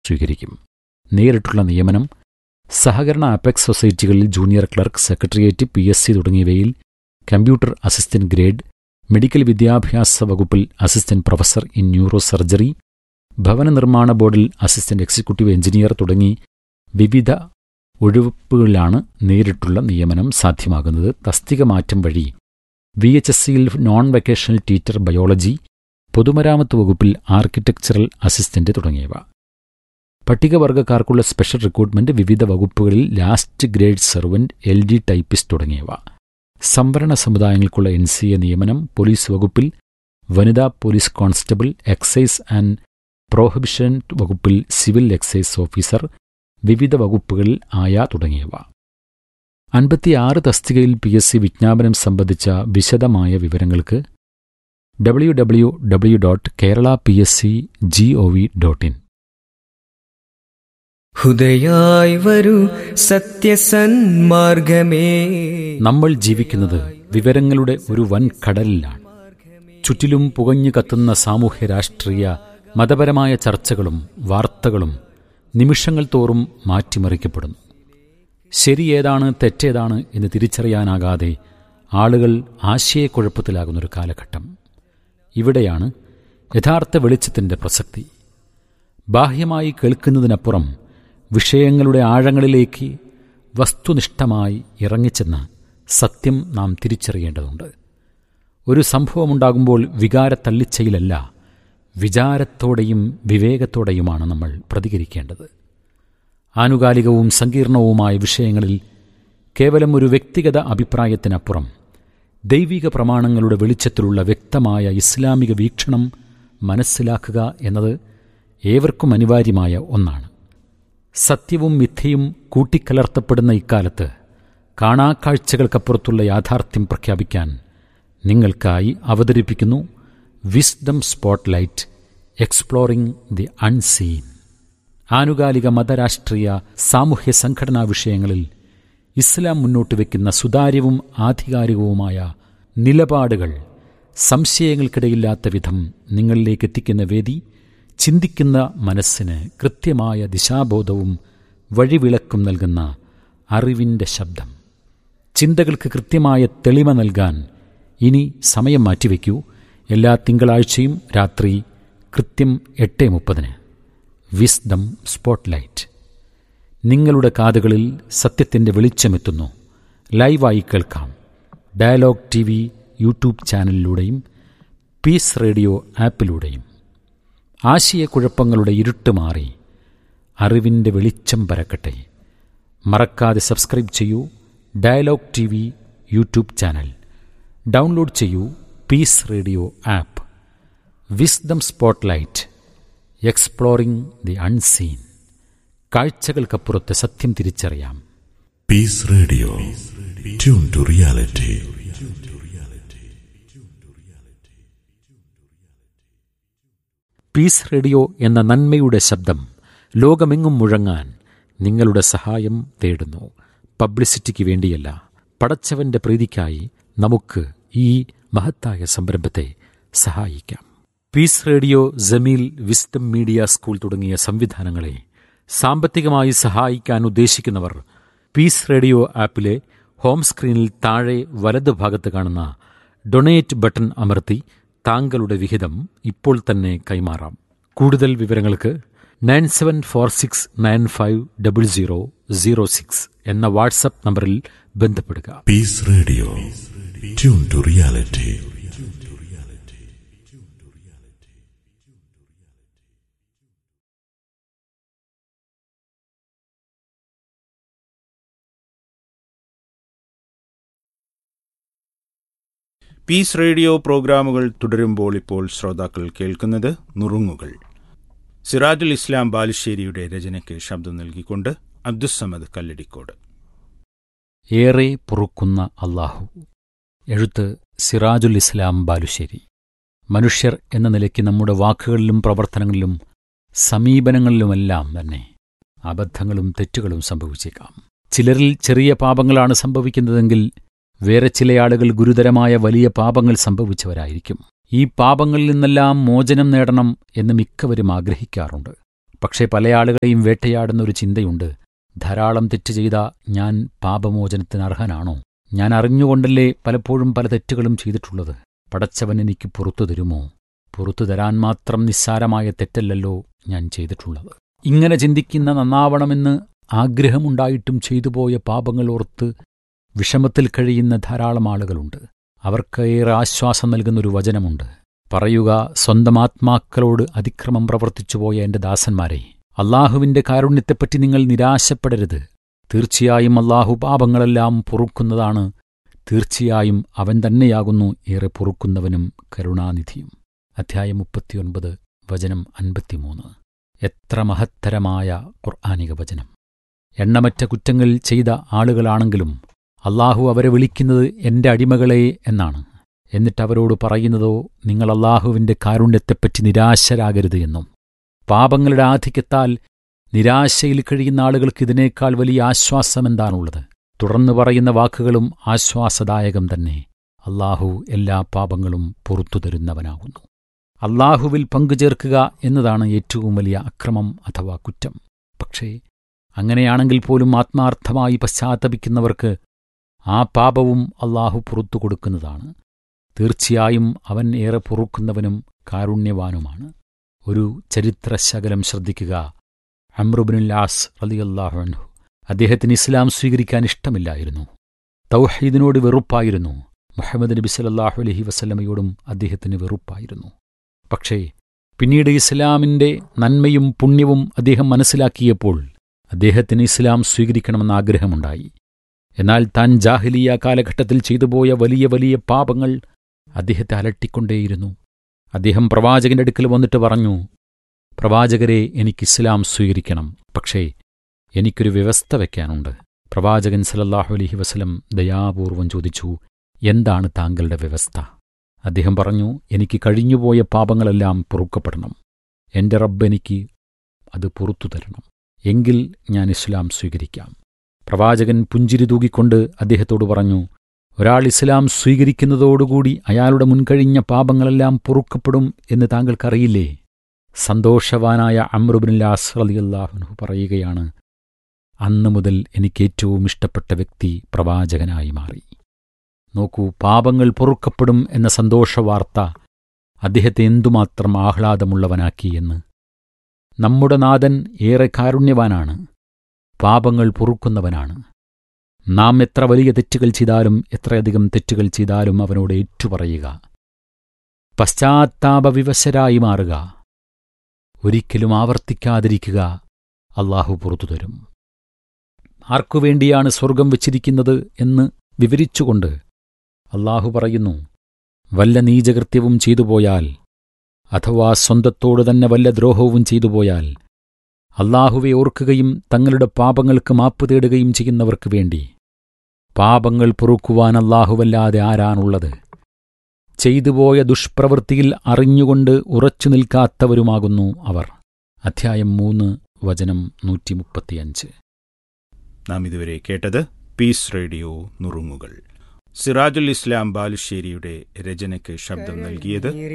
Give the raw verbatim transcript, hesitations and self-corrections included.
സ്വീകരിക്കും. നേരിട്ടുള്ള നിയമനം സഹകരണ apex സൊസൈറ്റികളിൽ junior clerk, secretariat, P S C തുടങ്ങിയവയിൽ കമ്പ്യൂട്ടർ അസിസ്റ്റന്റ് ഗ്രേഡ്, മെഡിക്കൽ വിദ്യാഭ്യാസ വകുപ്പിൽ assistant professor in neuro surgery, ഭവന നിർമ്മാണ ബോർഡിൽ അസിസ്റ്റന്റ് എക്സിക്യൂട്ടീവ് എഞ്ചിനീയർ തുടങ്ങി വിവിധ ഒഴിവുകളിലാണ് നേരിട്ടുള്ള നിയമനം സാധ്യമാകുന്നത്. തസ്തിക മാറ്റം വഴി വി എച്ച് എസ് സിയിൽ നോൺ വെക്കേഷണൽ ടീച്ചർ ബയോളജി, പൊതുമരാമത്ത് വകുപ്പിൽ ആർക്കിടെക്ചറൽ അസിസ്റ്റന്റ് തുടങ്ങിയവ. പട്ടികവർഗക്കാർക്കുള്ള സ്പെഷ്യൽ റിക്രൂട്ട്മെന്റ് വിവിധ വകുപ്പുകളിൽ last grade servant, L D typist തുടങ്ങിയവ. സംവരണ സമുദായങ്ങൾക്കുള്ള എൻ സി എ നിയമനം പോലീസ് വകുപ്പിൽ വനിതാ police constable, excise and prohibition വകുപ്പിൽ സിവിൽ എക്സൈസ് ഓഫീസർ, വിവിധ വകുപ്പുകളിൽ ആയ തുടങ്ങിയവ. അൻപത്തിയാറ് തസ്തികയിൽ പി എസ് സി വിജ്ഞാപനം സംബന്ധിച്ച വിശദമായ വിവരങ്ങൾക്ക് W W W dot Kerala P S C G O V dot in. ഹുദയായി വരൂ സത്യസന്മാർഗമേ. നമ്മൾ ജീവിക്കുന്നത് വിവരങ്ങളുടെ ഒരു വൻ കടലിലാണ്. ചുറ്റിലും പുകഞ്ഞു കത്തുന്ന സാമൂഹ്യ രാഷ്ട്രീയ മതപരമായ ചർച്ചകളും വാർത്തകളും നിമിഷങ്ങൾ തോറും മാറ്റിമറിക്കപ്പെടുന്നു. ശരിയേതാണ് തെറ്റേതാണ് എന്ന് തിരിച്ചറിയാനാകാതെ ആളുകൾ ആശയക്കുഴപ്പത്തിലാകുന്നൊരു കാലഘട്ടം. ഇവിടെയാണ് യഥാർത്ഥ വെളിച്ചത്തിൻ്റെ പ്രസക്തി. ബാഹ്യമായി കേൾക്കുന്നതിനപ്പുറം വിഷയങ്ങളുടെ ആഴങ്ങളിലേക്ക് വസ്തുനിഷ്ഠമായി ഇറങ്ങിച്ചെന്ന് സത്യം നാം തിരിച്ചറിയേണ്ടതുണ്ട്. ഒരു സംഭവമുണ്ടാകുമ്പോൾ വികാരത്തള്ളിച്ചയിലല്ല, വിചാരത്തോടെയും വിവേകത്തോടെയുമാണ് നമ്മൾ പ്രതികരിക്കേണ്ടത്. ആനുകാലികവും സങ്കീർണവുമായ വിഷയങ്ങളിൽ കേവലം ഒരു വ്യക്തിഗത അഭിപ്രായത്തിനപ്പുറം ദൈവിക പ്രമാണങ്ങളുടെ വെളിച്ചത്തിലുള്ള വ്യക്തമായ ഇസ്ലാമിക വീക്ഷണം മനസ്സിലാക്കുക എന്നത് ഏവർക്കും അനിവാര്യമായ ഒന്നാണ്. സത്യവും മിഥ്യയും കൂട്ടിക്കലർത്തപ്പെടുന്ന ഇക്കാലത്ത് കാണാക്കാഴ്ചകൾക്കപ്പുറത്തുള്ള യാഥാർത്ഥ്യം പ്രഖ്യാപിക്കാൻ നിങ്ങൾക്കായി അവതരിപ്പിക്കുന്നു wisdom spotlight, exploring the unseen. ആനുകാലിക മതരാഷ്ട്രീയ സാമൂഹ്യ സംഘടനാ വിഷയങ്ങളിൽ ഇസ്ലാം മുന്നോട്ട് വയ്ക്കുന്ന സുതാര്യവും ആധികാരികവുമായ നിലപാടുകൾ സംശയങ്ങൾക്കിടയില്ലാത്ത വിധം നിങ്ങളിലേക്ക് എത്തിക്കുന്ന വേദി. ചിന്തിക്കുന്ന മനസ്സിന് കൃത്യമായ ദിശാബോധവും വഴിവിളക്കും നൽകുന്ന അറിവിൻ്റെ ശബ്ദം. ചിന്തകൾക്ക് കൃത്യമായ തെളിമ നൽകാൻ ഇനി സമയം മാറ്റിവെക്കൂ. എല്ലാ തിങ്കളാഴ്ചയും രാത്രി കൃത്യം എട്ട് മുപ്പതിന് വിസ്ഡം സ്പോട്ട്ലൈറ്റ്. നിങ്ങളുടെ കാതുകളിൽ സത്യത്തിൻ്റെ വെളിച്ചമെത്തുന്നു. ലൈവായി കേൾക്കാം dialogue T V YouTube ചാനലിലൂടെയും piece radio ആപ്പിലൂടെയും. ആശയക്കുഴപ്പങ്ങളുടെ ഇരുട്ട് മാറി അറിവിൻ്റെ വെളിച്ചം പരക്കട്ടെ. മറക്കാതെ സബ്സ്ക്രൈബ് ചെയ്യൂ dialogue T V YouTube channel. Download ചെയ്യൂ piece radio app. Wisdom spotlight, exploring the unseen. കാഴ്ചകൾക്കപ്പുറത്ത് സത്യം തിരിച്ചറിയാം. Piece radio, tune to reality. Piece radio എന്ന നന്മയുടെ ശബ്ദം ലോകമെങ്ങും മുഴങ്ങാൻ നിങ്ങളുടെ സഹായം തേടുന്നു. പബ്ലിസിറ്റിക്ക് വേണ്ടിയല്ല, പടച്ചവന്റെ പ്രീതിക്കായി നമുക്ക് ഈ മഹത്തായ സംരംഭത്തെ സഹായിക്കാം. Piece radio, Jameel, wisdom media school തുടങ്ങിയ സംവിധാനങ്ങളെ സാമ്പത്തികമായി സഹായിക്കാൻ ഉദ്ദേശിക്കുന്നവർ പീസ് റേഡിയോ ആപ്പിലെ ഹോം സ്ക്രീനിൽ താഴെ വലതു ഭാഗത്ത് കാണുന്ന ഡൊണേറ്റ് ബട്ടൺ അമർത്തി താങ്കളുടെ വിഹിതം ഇപ്പോൾ തന്നെ കൈമാറാം. കൂടുതൽ വിവരങ്ങൾക്ക് nine seven four six nine five double zero zero six എന്ന വാട്സപ്പ് നമ്പറിൽ ബന്ധപ്പെടുക. Piece radio, tune to reality. Piece radio പ്രോഗ്രാമുകൾ തുടരുമ്പോൾ ഇപ്പോൾ ശ്രോതാക്കൾ കേൾക്കുന്നത് നുറുങ്ങുകൾ. സിറാജുൽ ഇസ്ലാം ബാലുശ്ശേരിയുടെ രചനയ്ക്ക് ശബ്ദം നൽകിക്കൊണ്ട് അബ്ദുസ്സമദ് കല്ലടിക്കോട്. ഏറെ പൊറുക്കുന്ന അല്ലാഹു. എഴുത്ത് സിറാജുൽ ഇസ്ലാം ബാലുശ്ശേരി. മനുഷ്യർ എന്ന നിലയ്ക്ക് നമ്മുടെ വാക്കുകളിലും പ്രവർത്തനങ്ങളിലും സമീപനങ്ങളിലുമെല്ലാം തന്നെ അബദ്ധങ്ങളും തെറ്റുകളും സംഭവിച്ചേക്കാം. ചിലരിൽ ചെറിയ പാപങ്ങളാണ് സംഭവിക്കുന്നതെങ്കിൽ വേറെ ചില ആളുകൾ ഗുരുതരമായ വലിയ പാപങ്ങൾ സംഭവിച്ചവരായിരിക്കും. ഈ പാപങ്ങളിൽ നിന്നെല്ലാം മോചനം നേടണം എന്ന് മിക്കവരും ആഗ്രഹിക്കാറുണ്ട്. പക്ഷേ പല ആളുകളെയും വേട്ടയാടുന്ന ഒരു ചിന്തയുണ്ട്. ധാരാളം തെറ്റ് ചെയ്ത ഞാൻ പാപമോചനത്തിന് അർഹനാണോ? ഞാൻ അറിഞ്ഞുകൊണ്ടല്ലേ പലപ്പോഴും പല തെറ്റുകളും ചെയ്തിട്ടുള്ളത്. പടച്ചവൻ എനിക്ക് പുറത്തു തരുമോ? പുറത്തു തരാൻ മാത്രം നിസ്സാരമായ തെറ്റല്ലല്ലോ ഞാൻ ചെയ്തിട്ടുള്ളത്. ഇങ്ങനെ ചിന്തിക്കുന്ന, നന്നാവണമെന്ന് ആഗ്രഹമുണ്ടായിട്ടും ചെയ്തുപോയ പാപങ്ങൾ ഓർത്ത് വിഷമത്തിൽ കഴിയുന്ന ധാരാളം ആളുകളുണ്ട്. അവർക്ക് ഏറെ ആശ്വാസം നൽകുന്നൊരു വചനമുണ്ട്. പറയുക, സ്വന്തം ആത്മാക്കളോട് അതിക്രമം പ്രവർത്തിച്ചുപോയ എന്റെ ദാസന്മാരെ, അള്ളാഹുവിന്റെ കാരുണ്യത്തെപ്പറ്റി നിങ്ങൾ നിരാശപ്പെടരുത്. തീർച്ചയായും അള്ളാഹു പാപങ്ങളെല്ലാം പൊറുക്കുന്നതാണ്. തീർച്ചയായും അവൻ തന്നെയാകുന്നു ഏറെ പൊറുക്കുന്നവനും കരുണാനിധിയും. അധ്യായം മുപ്പത്തിയൊൻപത്, വചനം അൻപത്തിമൂന്ന്. എത്ര മഹത്തരമായ ഖുർആനിക വചനം! എണ്ണമറ്റ കുറ്റങ്ങൾ ചെയ്ത ആളുകളാണെങ്കിലും അള്ളാഹു അവരെ വിളിക്കുന്നത് എന്റെ അടിമകളെ എന്നാണ്. എന്നിട്ട് അവരോട് പറയുന്നതോ, നിങ്ങൾ അള്ളാഹുവിന്റെ കാരുണ്യത്തെപ്പറ്റി നിരാശരാകരുത് എന്നും. പാപങ്ങളുടെ ആധിക്യത്താൽ നിരാശയിൽ കഴിയുന്ന ആളുകൾക്ക് ഇതിനേക്കാൾ വലിയ ആശ്വാസമെന്താണുള്ളത്? തുടർന്ന് പറയുന്ന വാക്കുകളും ആശ്വാസദായകം തന്നെ. അള്ളാഹു എല്ലാ പാപങ്ങളും പുറത്തു തരുന്നവനാകുന്നു. അള്ളാഹുവിൽ പങ്കുചേർക്കുക എന്നതാണ് ഏറ്റവും വലിയ അക്രമം അഥവാ കുറ്റം. പക്ഷേ അങ്ങനെയാണെങ്കിൽ പോലും ആത്മാർത്ഥമായി പശ്ചാത്തപിക്കുന്നവർക്ക് ആ പാപവും അള്ളാഹു പുറത്തു കൊടുക്കുന്നതാണ്. തീർച്ചയായും അവൻ ഏറെ പൊറുക്കുന്നവനും കാരുണ്യവാനുമാണ്. ഒരു ചരിത്രശകലം ശ്രദ്ധിക്കുക. അംറുബ്നുൽ ആസ് റളിയല്ലാഹു അൻഹു, അദ്ദേഹത്തിന് ഇസ്ലാം സ്വീകരിക്കാൻ ഇഷ്ടമില്ലായിരുന്നു. തൗഹീദിനോട് വെറുപ്പായിരുന്നു. മുഹമ്മദ് നബി സല്ലല്ലാഹു അലൈഹി വസല്ലമയോടും അദ്ദേഹത്തിന് വെറുപ്പായിരുന്നു. പക്ഷേ പിന്നീട് ഇസ്ലാമിന്റെ നന്മയും പുണ്യവും അദ്ദേഹം മനസ്സിലാക്കിയപ്പോൾ അദ്ദേഹത്തിന് ഇസ്ലാം സ്വീകരിക്കണമെന്ന ആഗ്രഹമുണ്ടായി. എന്നാൽ താൻ ജാഹിലിയ കാലഘട്ടത്തിൽ ചെയ്തുപോയ വലിയ വലിയ പാപങ്ങൾ അദ്ദേഹത്തെ അലട്ടിക്കൊണ്ടേയിരുന്നു. അദ്ദേഹം പ്രവാചകന്റെ അടുക്കൽ വന്നിട്ട് പറഞ്ഞു, പ്രവാചകരെ, എനിക്ക് ഇസ്ലാം സ്വീകരിക്കണം. പക്ഷേ എനിക്കൊരു വ്യവസ്ഥ വയ്ക്കാനുണ്ട്. പ്രവാചകൻ സല്ലല്ലാഹു അലൈഹി വസല്ലം ദയാപൂർവം ചോദിച്ചു, എന്താണ് താങ്കളുടെ വ്യവസ്ഥ? അദ്ദേഹം പറഞ്ഞു, എനിക്ക് കഴിഞ്ഞുപോയ പാപങ്ങളെല്ലാം പൊറുക്കപ്പെടണം. എന്റെ റബ്ബ് എനിക്ക് അത് പുറത്തു തരണം. എങ്കിൽ ഞാൻ ഇസ്ലാം സ്വീകരിക്കാം. പ്രവാചകൻ പുഞ്ചിരി തൂകിക്കൊണ്ട് അദ്ദേഹത്തോട് പറഞ്ഞു, ഒരാൾ ഇസ്ലാം സ്വീകരിക്കുന്നതോടുകൂടി അയാളുടെ മുൻകഴിഞ്ഞ പാപങ്ങളെല്ലാം പൊറുക്കപ്പെടും എന്ന് താങ്കൾക്കറിയില്ലേ? സന്തോഷവാനായ അംറുബ്നുൽ ആസ് റളിയല്ലാഹു അൻഹു പറയുകയാണ്, അന്നു മുതൽ എനിക്കേറ്റവും ഇഷ്ടപ്പെട്ട വ്യക്തി പ്രവാചകനായി മാറി. നോക്കൂ, പാപങ്ങൾ പൊറുക്കപ്പെടും എന്ന സന്തോഷവാർത്ത അദ്ദേഹത്തെ എന്തുമാത്രം ആഹ്ലാദമുള്ളവനാക്കി എന്ന്. നമ്മുടെ നാഥൻ ഏറെ കാരുണ്യവാനാണ്, പാപങ്ങൾ പൊറുക്കുന്നവനാണ്. നാം എത്ര വലിയ തെറ്റുകൾ ചെയ്താലും എത്രയധികം തെറ്റുകൾ ചെയ്താലും അവനോട് ഏറ്റുപറയുക, പശ്ചാത്താപവിവശരായി മാറുക, ഒരിക്കലും ആവർത്തിക്കാതിരിക്കുക. അള്ളാഹു പുറത്തു തരും. ആർക്കുവേണ്ടിയാണ് സ്വർഗം വച്ചിരിക്കുന്നത് എന്ന് വിവരിച്ചുകൊണ്ട് അള്ളാഹു പറയുന്നു, വല്ല നീചകൃത്യവും ചെയ്തുപോയാൽ അഥവാ സ്വന്തത്തോട് തന്നെ വല്ല ദ്രോഹവും ചെയ്തുപോയാൽ അള്ളാഹുവെ ഓർക്കുകയും തങ്ങളുടെ പാപങ്ങൾക്ക് മാപ്പ് തേടുകയും ചെയ്യുന്നവർക്ക് വേണ്ടി പാപങ്ങൾ പൊറുക്കുവാൻ അള്ളാഹുവല്ലാതെ ആരാണുള്ളത്? ചെയ്തുപോയ ദുഷ്പ്രവൃത്തിയിൽ അറിഞ്ഞുകൊണ്ട് ഉറച്ചു നിൽക്കാത്തവരുമാകുന്നു അവർ. അധ്യായം മൂന്ന്, വചനം നൂറ്റി മുപ്പത്തിയഞ്ച്. നാം ഇതുവരെ കേട്ടത് പീസ് റേഡിയോ നുറുങ്ങുകൾ. സിറാജുൽ ഇസ്ലാം ബാലുശ്ശേരിയുടെ രചനയ്ക്ക് ശബ്ദം നൽകിയത്